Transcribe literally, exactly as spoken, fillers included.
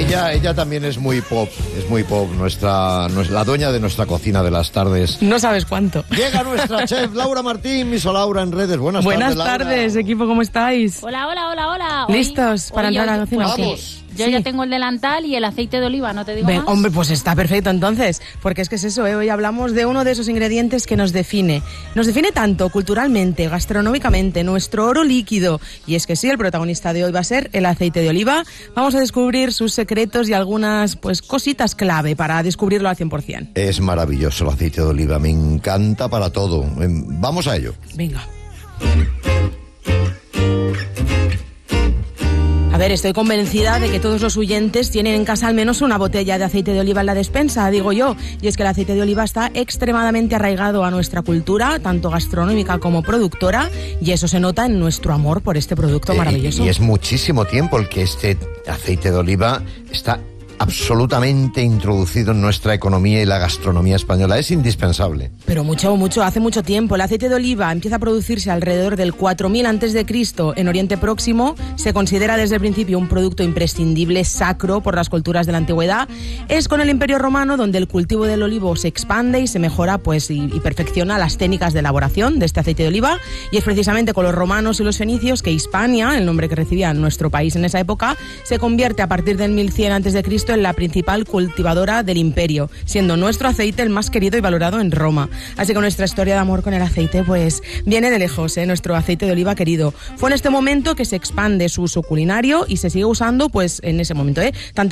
ella, ella también es muy pop, es muy pop, nuestra, nuestra, la dueña de nuestra cocina de las tardes. No sabes cuánto. Llega nuestra chef Laura Martín, Miso Laura en redes. Buenas, Buenas tardes, tardes, equipo, ¿cómo estáis? Hola, hola, hola, hola. Hoy, ¿Listos para hoy entrar yo, a la cocina? Vamos. Yo Sí. ya tengo el delantal y el aceite de oliva, no te digo Ven, más. hombre, pues está perfecto entonces, porque es que es eso, ¿eh? Hoy hablamos de uno de esos ingredientes que nos define. Nos define tanto culturalmente, gastronómicamente, nuestro oro líquido. Y es que sí, el protagonista de hoy va a ser el aceite de oliva. Vamos a descubrir sus secretos y algunas pues cositas clave para descubrirlo al cien por ciento. Es maravilloso el aceite de oliva, me encanta para todo. Vamos a ello. Venga. A ver, estoy convencida de que todos los oyentes tienen en casa al menos una botella de aceite de oliva en la despensa, digo yo. Y es que el aceite de oliva está extremadamente arraigado a nuestra cultura, tanto gastronómica como productora, y eso se nota en nuestro amor por este producto maravilloso. Eh, y, y es muchísimo tiempo el que este aceite de oliva está absolutamente introducido en nuestra economía y la gastronomía española. Es indispensable. Pero mucho, mucho, hace mucho tiempo. El aceite de oliva empieza a producirse alrededor del cuatro mil antes de Cristo en Oriente Próximo. Se considera desde el principio un producto imprescindible, sacro por las culturas de la antigüedad. Es con el Imperio Romano donde el cultivo del olivo se expande y se mejora pues y, y perfecciona las técnicas de elaboración de este aceite de oliva. Y es precisamente con los romanos y los fenicios que Hispania, el nombre que recibía nuestro país en esa época, se convierte a partir del mil cien antes de Cristo en la principal cultivadora del imperio, siendo nuestro aceite el más querido y valorado en Roma. Así que nuestra historia de amor con el aceite pues viene de lejos, ¿eh? Nuestro aceite de oliva querido. Fue en este momento que se expande su uso culinario y se sigue usando pues en ese momento, ¿eh? Tanto